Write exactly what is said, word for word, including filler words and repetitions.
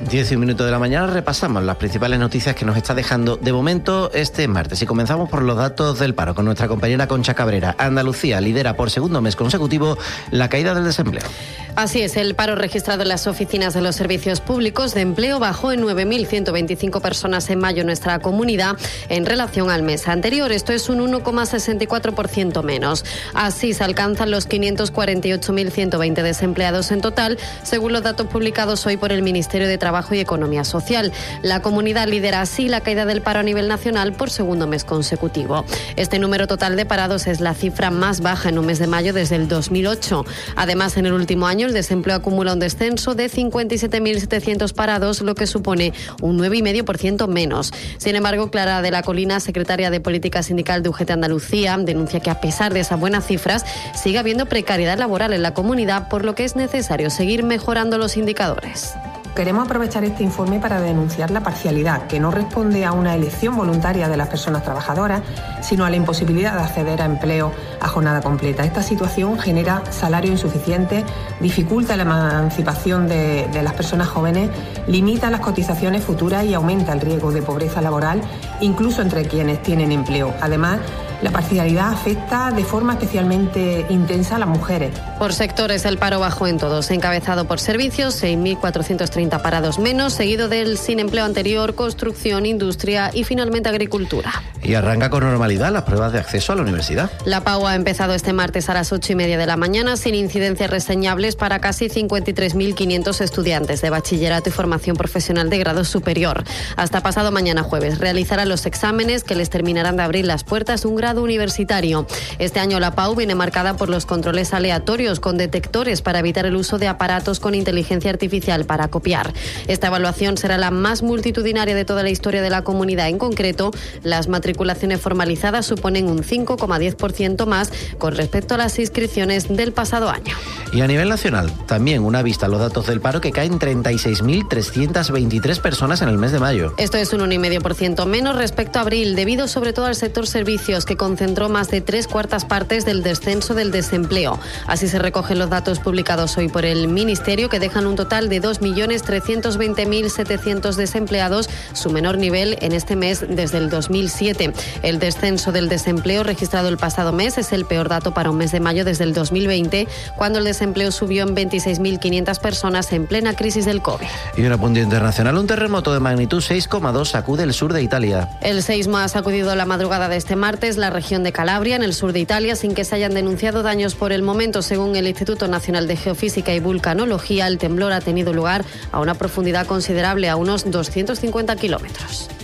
diez y un minuto de la mañana repasamos las principales noticias que nos está dejando de momento este martes. Y comenzamos por los datos del paro con nuestra compañera Concha Cabrera. Andalucía lidera por segundo mes consecutivo la caída del desempleo. Así es, el paro registrado en las oficinas de los servicios públicos de empleo bajó en nueve mil ciento veinticinco personas en mayo en nuestra comunidad en relación al mes anterior. Esto es un uno coma sesenta y cuatro por ciento menos. Así se alcanzan los quinientos cuarenta y ocho mil ciento veinte desempleados en total, según los datos publicados hoy por el Ministerio de Trabajo y Economía Social. La comunidad lidera así la caída del paro a nivel nacional por segundo mes consecutivo. Este número total de parados es la cifra más baja en un mes de mayo desde el dos mil ocho. Además, en el último año el desempleo acumula un descenso de cincuenta y siete mil setecientos parados, lo que supone un nueve coma cinco por ciento menos. Sin embargo, Clara de la Colina, secretaria de Política Sindical de U G T Andalucía, denuncia que a pesar de esas buenas cifras, sigue habiendo precariedad laboral en la comunidad, por lo que es necesario seguir mejorando los indicadores. Queremos aprovechar este informe para denunciar la parcialidad, que no responde a una elección voluntaria de las personas trabajadoras, sino a la imposibilidad de acceder a empleo a jornada completa. Esta situación genera salario insuficiente, dificulta la emancipación de, de las personas jóvenes, limita las cotizaciones futuras y aumenta el riesgo de pobreza laboral, incluso entre quienes tienen empleo. Además, la parcialidad afecta de forma especialmente intensa a las mujeres. Por sectores, el paro bajó en todos, encabezado por servicios, seis mil cuatrocientos treinta parados menos, seguido del sin empleo anterior, construcción, industria y finalmente agricultura. Y arranca con normalidad las pruebas de acceso a la universidad. La P A U ha empezado este martes a las ocho y media de la mañana, sin incidencias reseñables para casi cincuenta y tres mil quinientos estudiantes de bachillerato y formación profesional de grado superior. Hasta pasado mañana jueves realizarán los exámenes que les terminarán de abrir las puertas un grado universitario. Este año la P A U viene marcada por los controles aleatorios con detectores para evitar el uso de aparatos con inteligencia artificial para copiar. Esta evaluación será la más multitudinaria de toda la historia de la comunidad. En concreto, las matriculaciones formalizadas suponen un cinco coma diez por ciento más con respecto a las inscripciones del pasado año. Y a nivel nacional, también una vista a los datos del paro, que caen treinta y seis mil trescientas veintitrés personas en el mes de mayo. Esto es un uno coma cinco por ciento menos respecto a abril, debido sobre todo al sector servicios, que concentró más de tres cuartas partes del descenso del desempleo. Así se recogen los datos publicados hoy por el Ministerio, que dejan un total de dos millones trescientos veinte mil setecientos desempleados, su menor nivel en este mes desde el dos mil siete. El descenso del desempleo registrado el pasado mes es el peor dato para un mes de mayo desde el dos mil veinte, cuando el desempleo subió en veintiséis mil quinientas personas en plena crisis del COVID. Y un apunte internacional, un terremoto de magnitud seis coma dos sacude el sur de Italia. El seísmo ha sacudido la madrugada de este martes la región de Calabria, en el sur de Italia, sin que se hayan denunciado daños por el momento. Según el Instituto Nacional de Geofísica y Vulcanología, el temblor ha tenido lugar a una profundidad considerable, a unos doscientos cincuenta kilómetros.